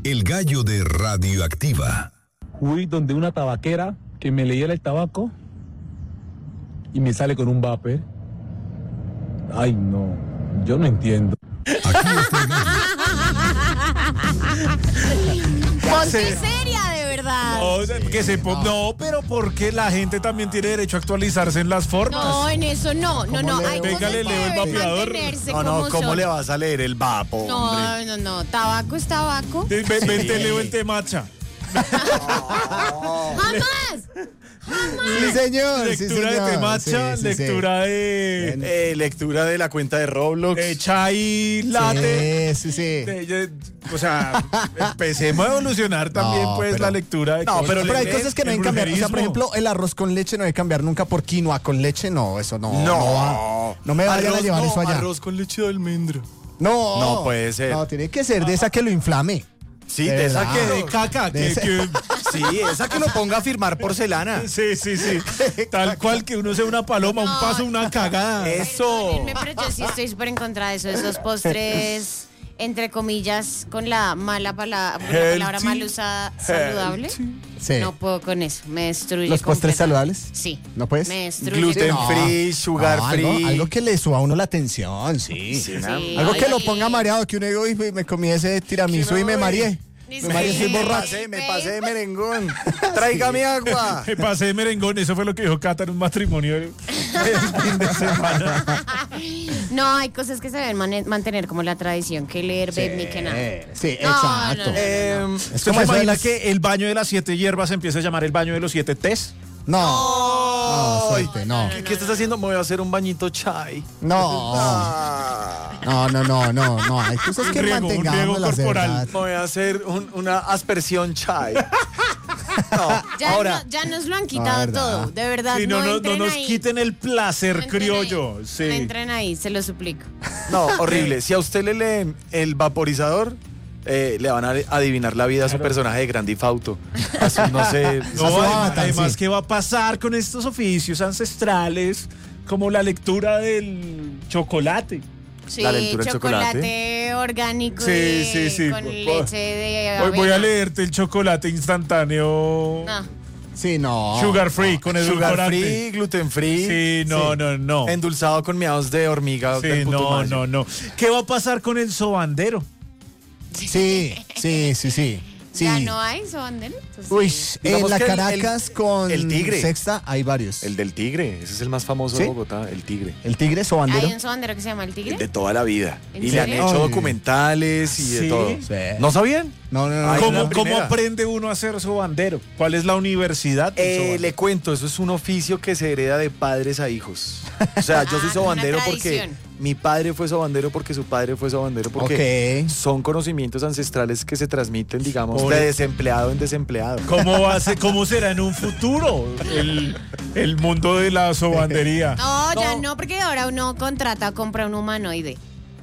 El gallo de Radioactiva. Fui donde una tabaquera que me leyera el tabaco y me sale con un vapor. Ay, no, yo no entiendo. Aquí está el gallo. Ponte seria, de verdad. No, pero porque la gente también tiene derecho a actualizarse en las formas. No, en eso no. Hay Venga, cosas le que leo el deben vapeador. mantenerse No, como ¿cómo son. le vas a leer el vapo, hombre? No. Tabaco es tabaco. Ven, te leo el temacha. ¡Jamás! Sí, señor. Lectura de temacha, Sí. lectura de Lectura de la cuenta de Roblox. chai latte. Sí. O sea, empecemos a evolucionar también, No, pues, pero- la lectura de cosas. Pero hay cosas que no deben cambiar. O sea, por ejemplo, el arroz con leche no debe cambiar nunca por quinoa con leche. No, eso no. No me vayan a llevar eso allá. Arroz con leche de almendra. No. No puede ser. No, tiene que ser de esa que lo inflame. Sí, De de esa verdad. que de caca, De ese- Sí, esa que lo ponga a firmar porcelana. Sí. Tal cual que uno sea una paloma, un paso, una cagada. Eso. Pero yo sí estoy súper en contra de eso, de esos postres, entre comillas, con la palabra Healthy. mal usada, saludable. Sí. No puedo con eso, me destruye. ¿Los postres completamente. saludables? Sí. ¿No puedes? Me destruye. Gluten No. free, sugar No, free. algo que le suba a uno la tensión, sí. Sí, Sí. Algo que Ay. lo ponga mareado, que uno diga, uy, me comí ese tiramisú y me mareé. Dice, Me mareé, estoy borracho. Me pasé de merengón. Tráigame agua. Me pasé de merengón, eso fue lo que dijo Cata en un matrimonio el fin de semana. No, hay cosas que se deben mantener como la tradición, que leer, beber, ni que nada. Sí, No, exacto. no. Es ¿Usted como se eso de imagina los- que el baño de las 7 hierbas se empieza a llamar el baño de los 7 tés? No, suerte, no. ¿Qué estás haciendo? Me voy a hacer un bañito chai. No. No. Hay cosas que Un riego mantengamos las de corporal. verdad. Me voy a hacer una aspersión chai. No, Ya, ahora. ya nos lo han quitado verdad. todo, de verdad. Sí, no entren nos ahí. quiten el placer No entren criollo. ahí. Sí. No entren ahí, se lo suplico. No, horrible. Si a usted le leen el vaporizador, le van a adivinar la vida a su personaje de Grand Theft Auto. Así no sé. No, Así va a además, matar, además, sí. ¿qué va a pasar con estos oficios ancestrales? Como la lectura del chocolate. Sí, La lectura del chocolate orgánico Sí, sí. con leche de Hoy voy a avena. leerte el chocolate instantáneo. No. Sí, no. Sugar free, con Sugar edulcorante. free, gluten free. Sí, no. Endulzado con miados de hormiga. Sí, del putumayo. no. ¿Qué va a pasar con el sobandero? Sí. Ya no hay sobandero. Uy, Digamos en la que Caracas con el tigre. Sexta hay varios. El del tigre. Ese es el más famoso ¿Sí? de Bogotá, el tigre. El tigre sobandero. Hay un sobandero que se llama el tigre. De toda la vida. ¿En Y le han serio? hecho Ay. documentales y ¿Sí? de todo. Sí. ¿No sabían? No. Ay, ¿Cómo, la ¿Cómo primera. aprende uno a ser sobandero? ¿Cuál es la universidad del sobandero? Le cuento, eso es un oficio que se hereda de padres a hijos. O sea, yo soy Ah, sobandero una porque tradición. mi padre fue sobandero porque su padre fue sobandero porque Ok. son conocimientos ancestrales que se transmiten, digamos, Pobre. de desempleado en desempleado. ¿Cómo será en un futuro el mundo de la sobandería? No, ya no, porque ahora uno compra un humanoide.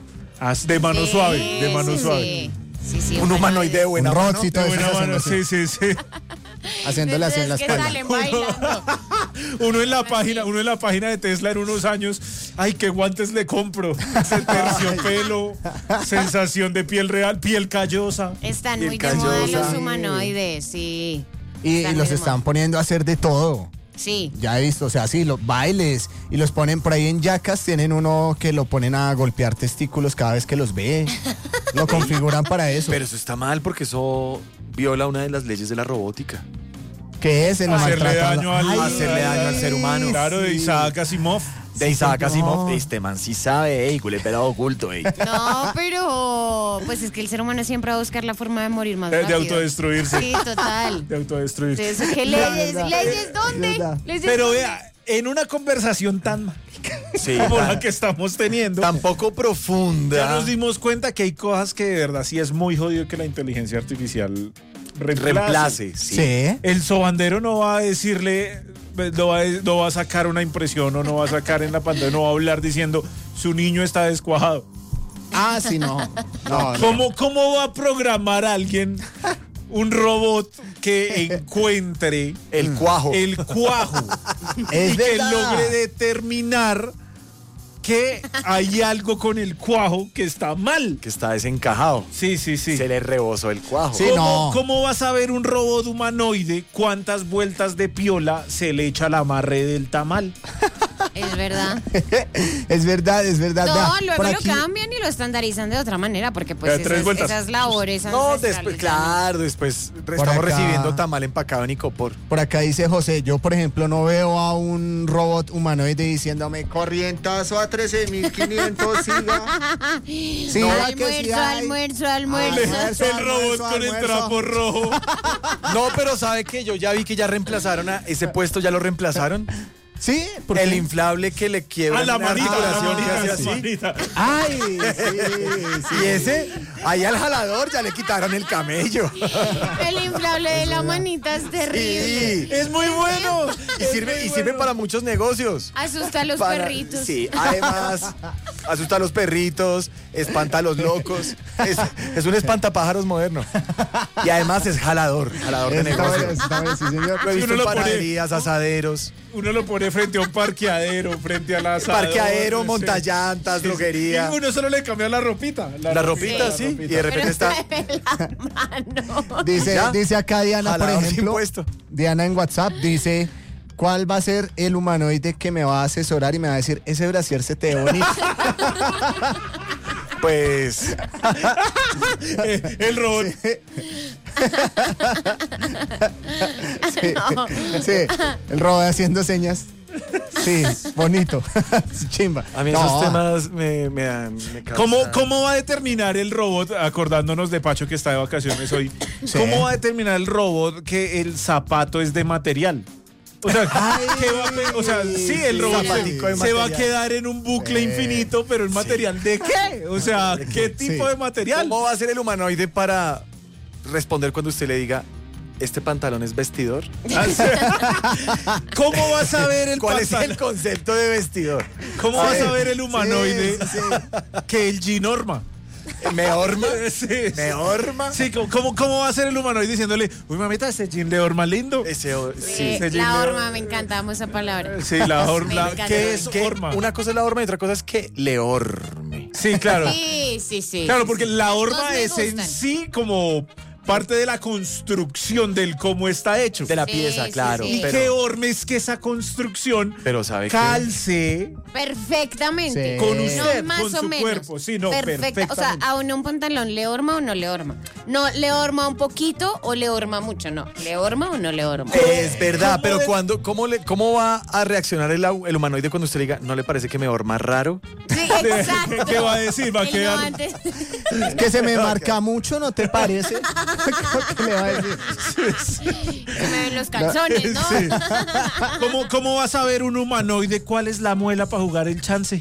De mano Sí, suave, de mano sí, suave. Sí, Un humanoide de buena Un mano. roxito De de buena esos mano, haciendo sí. así, haciéndole así en la Entonces, que espalda. salen bailando. Uno en la página de Tesla en unos años, ay, qué guantes le compro. Ese terciopelo, sensación de piel real, piel callosa. Están Y el muy de moda callosa. los humanoides, sí. Y Están los muy de están moda. poniendo a hacer de todo. Sí. Ya he visto, o sea, sí, los bailes. Y los ponen por ahí en yacas. Tienen uno que lo ponen a golpear testículos cada vez que los ve. Lo configuran para eso. Pero eso está mal porque eso viola una de las leyes de la robótica. ¿Qué es? El Hacerle maltrato. daño al- Hacerle daño al ser humano. Claro, de Isaac Asimov. De Isaac Asimov. señor. Este man sí sabe, pero oculto, No, pero pues es que el ser humano siempre va a buscar la forma de morir más De rápido. autodestruirse. Sí, total. De autodestruirse. Entonces, ¿qué leyes? ¿Leyes dónde? verdad. ¿Leyes Pero dónde? vea, en una conversación tan Sí, como la que estamos teniendo, tampoco profunda. ya nos dimos cuenta que hay cosas que de verdad sí es muy jodido que la inteligencia artificial reemplace. Reemplace, sí. Sí. El sobandero no va a decirle, no va a sacar una impresión o no va a sacar en la pantalla, no va a hablar diciendo su niño está descuajado. Ah, sí, no. No, no. ¿Cómo va a programar a alguien un robot que encuentre El cuajo. el cuajo Es y que verdad. logre determinar que hay algo con el cuajo que está mal. Que está desencajado. Sí. Se le rebosó el cuajo. Sí. no. ¿Cómo vas a ver un robot humanoide cuántas vueltas de piola se le echa al amarre del tamal? Es verdad. Es verdad. No, Vea, luego por lo aquí- cambian y lo estandarizan de otra manera, porque pues Tres vueltas. esas labores No, ancestrales después, ya no. claro, después estamos acá- recibiendo tamal empacado en Icopor. Por acá dice José, yo por ejemplo no veo a un robot humanoide diciéndome corrientazo a 13.500, siga. Sí, va que sí hay. almuerzo. El robot con el trapo rojo. No, pero ¿sabe qué? Yo ya vi que ya reemplazaron a ese puesto, ya lo reemplazaron. Sí, ¿por El qué? inflable que le quiebra A la una manita, articulación que hace la así. manita. Ay, sí. Y ese, ahí al jalador ya le quitaron el camello. El inflable de la manita es terrible. Sí. Es muy bueno. Y sirve para muchos negocios. Asusta a los Para- perritos. Sí, además, asusta a los perritos, espanta a los locos. Es un espantapájaros moderno. Y además es jalador de Está bueno, negocios. está bueno, sí, señor. Lo he Si visto uno en lo pone- panaderías, asaderos, Uno lo pone frente a un parqueadero, frente a la asador, parqueadero, sí. montallantas, Sí, droguería. Y uno solo le cambia la ropita. La ropita, sí. Y de repente está. ¿Ya? Dice acá Diana, por Jalador sin ejemplo, puesto. Diana en WhatsApp dice, ¿cuál va a ser el humanoide que me va a asesorar y me va a decir, ese brasier se te ve bonito? Pues. El robot. Sí, el robot haciendo señas. Sí, bonito. Chimba. A mí No, esos temas me causan. ¿Cómo va a determinar el robot, acordándonos de Pacho que está de vacaciones hoy, Sí. cómo va a determinar el robot que el zapato es de material? O sea, ¿qué va a o sea, sí, el robot Zapatico de se va a material. quedar en un bucle infinito, pero ¿el material de qué? O sea, ¿qué tipo Sí. de material? ¿Cómo va a ser el humanoide para responder cuando usted le diga, este pantalón es vestidor? ¿Cómo va a saber el ¿Cuál es pantalón? el concepto de vestidor? ¿Cómo va a saber el humanoide Sí, que el ginorma? ¿Me horma? Sí, ¿Me horma? sí, ¿cómo va a ser el humanoide diciéndole, uy, mamita, ese jean de horma lindo? Sí. ese jean La de- horma, me encanta, amo esa palabra. Sí, la Me horma. encanta. ¿Qué es Que horma? una cosa es la horma y otra cosa es que le horme. Sí, claro. Sí. Claro, porque la horma Todos me es en gustan. sí como parte de la construcción del cómo está hecho. De la Sí, pieza, sí, claro. sí. Y Pero, qué horma es que esa construcción pero ¿sabe qué? calce Perfectamente. Sí. con usted, No, más con o su menos. cuerpo. Sí, no, Perfecta. O sea, perfectamente. a uno un pantalón le horma o no le horma. No, le horma un poquito o le horma mucho. No, le horma o no le horma. Es verdad, ¿Cómo pero de- ¿cómo va a reaccionar el humanoide cuando usted le diga, ¿no le parece que me horma raro? Sí, exacto. ¿Qué va a decir? Va a El quedar- no antes. Es que se me marca mucho, ¿no te parece? ¿Qué le va a decir? Se me ven los calzones, ¿no? Sí. ¿Cómo va a saber un humanoide cuál es la muela para jugar el chance?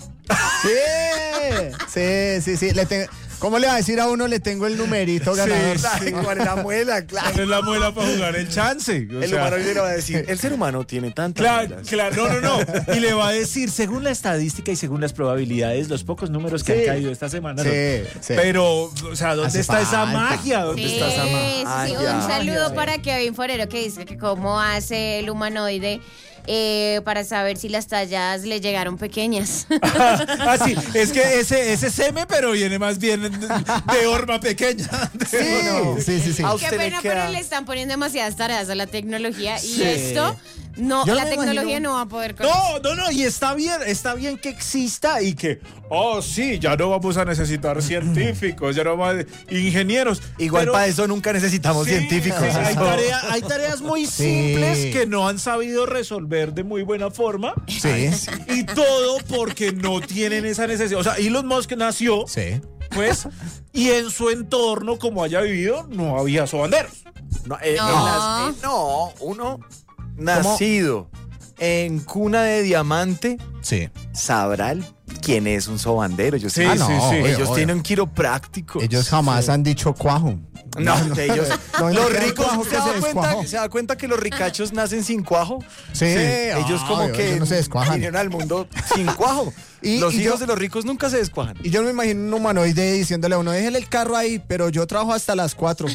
Sí. ¿Cómo le va a decir a uno, le tengo el numerito ganador? Ay, ¿cuál es la muela? ¿Cuál Claro. es la muela para jugar el chance? O El sea, humanoide le va a decir, el ser humano tiene tantas Claro, muelas. claro, no. Y le va a decir, según la estadística y según las probabilidades, los pocos números que Sí. han caído esta semana. Sí, ¿no? sí. Pero, o sea, ¿dónde Hace está esa falta. magia? ¿Dónde Sí, está esa sí, magia? sí. Un ya. saludo para Kevin Forero que dice que cómo hace el humanoide para saber si las tallas le llegaron pequeñas. Ah, sí, es que ese seme, pero viene más bien de horma pequeña. Sí. A Qué usted le pena, queda- pero le están poniendo demasiadas tareas a la tecnología y Sí. esto no, Yo la me tecnología imagino- no va a poder con eso. No, y está bien que exista y que, sí, ya no vamos a necesitar científicos, ya no vamos a ingenieros. Igual pero- para eso nunca necesitamos Sí, científicos. sí, eso. hay tareas muy Sí. simples que no han sabido resolver de muy buena forma. Sí. Y todo porque no tienen esa necesidad. O sea, Elon Musk nació, Sí. pues, y en su entorno, como haya vivido, no había sobanderos. No, No. uno nacido en cuna de diamante Sí. sabrá quién es un sobandero. Ellos, Sí, tienen- no, sí, sí. obvio, ellos obvio. tienen quiroprácticos. Ellos jamás han dicho cuajo. No, de ellos. No, Los el ricos, cuajo que se descuajó. ¿se da cuenta que los ricachos nacen sin cuajo? Sí, Ellos como obvio, que ellos no se descuajan. vinieron al mundo sin cuajo. Los y hijos yo- de los ricos nunca se descuajan. Y yo me imagino un humanoide diciéndole a uno, déjele el carro ahí, pero yo trabajo hasta las 4.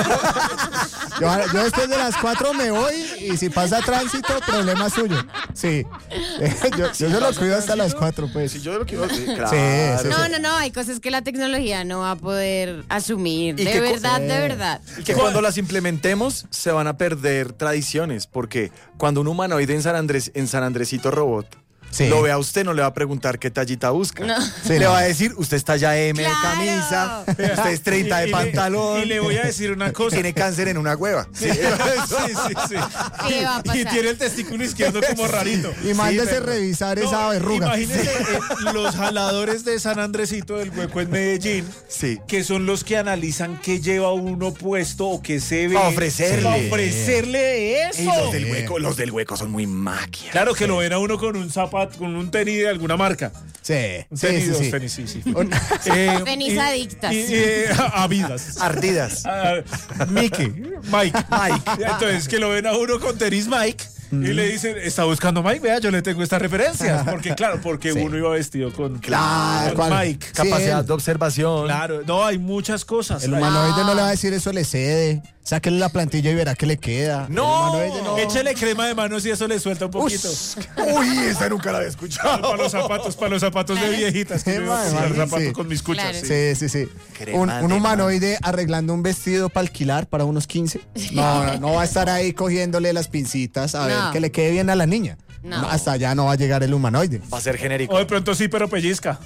yo después de las 4 me voy y si pasa tránsito, problema suyo. Sí. yo se lo cuido hasta las 4, pues. Si yo lo quiero, sí, claro. Sí. No, hay cosas que la tecnología no va a poder asumir. Y De que verdad, de verdad. Y que cuando las implementemos se van a perder tradiciones, porque cuando un humanoide en San Andresito Robot Sí. lo ve a usted, no le va a preguntar qué tallita busca. No. Sí, le no. va a decir, usted está ya M de Claro. camisa, usted es 30 de pantalón. Y le voy a decir una cosa. Tiene cáncer en una hueva. Sí. ¿Qué va a Y pasar? tiene el testículo izquierdo como rarito. Y mándese pero- revisar esa verruga. Imagínese los jaladores de San Andresito del Hueco en Medellín, Sí. que son los que analizan qué lleva uno puesto o qué se ve. Pa' ofrecerle. Pa' ofrecerle eso. Y los del hueco son muy maquias. Claro que lo ven a uno con un zapato, con un tenis de alguna marca. Sí, Un sí, tenis, sí, dos sí. tenis, sí. Un- Tenis adictas. Avidas. Ardidas. Mike. Entonces, que lo ven a uno con tenis Mike y le dicen, está buscando Mike, vea, yo le tengo estas referencias. Porque, claro, porque Sí. uno iba vestido con Claro, con ¿cuál? Mike. Capacidad Sí, de observación. Claro, no, hay muchas cosas. El humanoide no le va a decir eso, le cede. Sáquele la plantilla y verá que le queda. No. El humanoide no. Échele crema de manos y eso le suelta un poquito. Uy, esa nunca la había escuchado. Para los zapatos de viejitas. Que Sí, yo iba a man, usar man, zapatos sí. con mis cuchas. Claro. Sí. Sí. Crema Un de humanoide arreglando un vestido para alquilar para unos 15. No va a estar ahí cogiéndole las pincitas a ver No. que le quede bien a la niña. No. No, hasta allá no va a llegar el humanoide. Va a ser genérico. O de pronto sí, pero pellizca.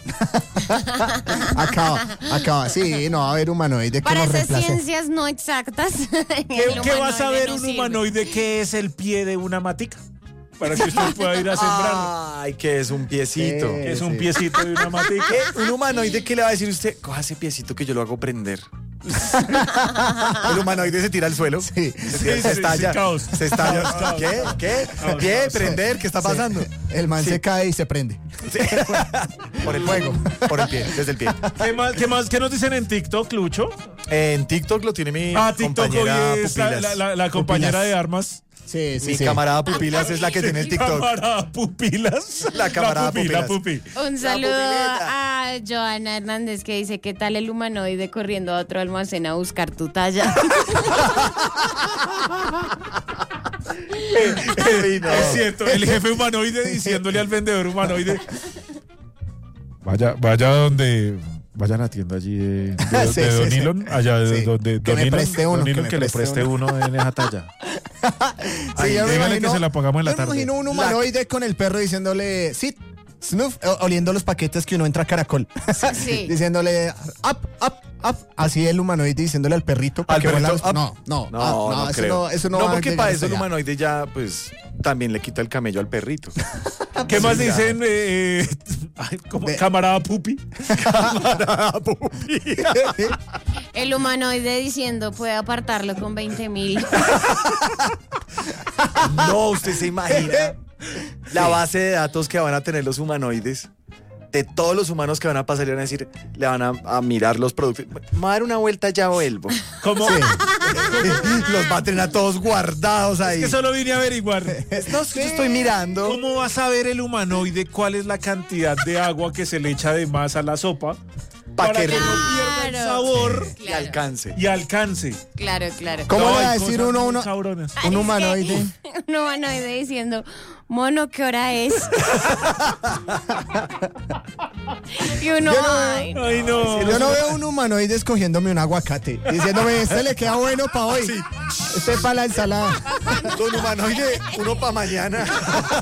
Acaba. Sí, no va a haber humanoide que Para nos esas reemplace. ciencias no exactas. ¿Qué va a saber un humanoide? humanoide que es el pie de una matica? Para que usted pueda ir a sembrarlo. Ay, que es un piecito. Sí. Es un piecito de una matica. Un humanoide, ¿qué le va a decir usted? Coja ese piecito que yo lo hago prender. El humanoide se tira al suelo. Sí. Se estalla. caos. Se estalla. Caos. ¿Qué? Caos, ¿Qué? caos. ¿Prender? ¿Qué está pasando? El man Sí. se cae y se prende. Sí. Por el fuego. Por el pie, desde el pie. ¿Qué nos dicen en TikTok, Lucho? En TikTok lo tiene mi TikTok compañera hoy es Pupilas. la compañera Pupilas. de armas. Sí, Mi camarada Pupilas es la que tiene el TikTok. Camarada Pupilas. La camarada La Pupilas. pupi. Un saludo pupileta. a Joana Hernández que dice, ¿qué tal el humanoide corriendo a otro almacén a buscar tu talla? Ay, no. Es cierto, el jefe humanoide diciéndole al vendedor humanoide. Vaya donde. Vaya a la tienda allí de Sí, Don sí. Elon, allá de Sí. donde Que Don me Elon, preste uno, Don que Elon, me que le preste preste uno en esa talla. Sí, yo me dígale que se la pagamos en la yo me tarde. imagino un humanoide con el perro diciéndole, sit, snuff, oliendo los paquetes que uno entra a Caracol. Sí. Diciéndole, up. Así el humanoide diciéndole al perrito. para Al que huela perrito, los- up. No, eso creo. no, eso no va a porque llegar para hasta eso el allá. humanoide ya, pues, también le quita el camello al perrito. ¿Qué más Sí, ya. dicen? ¿Cómo? De- Camarada Pupi. El humanoide diciendo, puede apartarlo con 20,000. No, usted se imagina la base de datos que van a tener los humanoides. De todos los humanos que van a pasar y van a decir, le van a mirar los productos. Me voy a dar una vuelta, ya vuelvo. ¿Cómo? Los va a tener a todos guardados ahí. Que solo vine a averiguar. No, yo estoy mirando. ¿Cómo va a saber el humanoide cuál es la cantidad de agua que se le echa de más a la sopa? Pa' que no pierda el sabor y alcance. y alcance. Claro. ¿Cómo No, le va a hay decir cosas uno, muy uno cabronas. un humanoide? Un humanoide diciendo, mono, ¿qué hora es? Y uno, Yo no- ay, Ay, no. Yo no veo un humanoide escogiéndome un aguacate, diciéndome, este le queda bueno para hoy, este para la ensalada. Don humanoide, uno para mañana.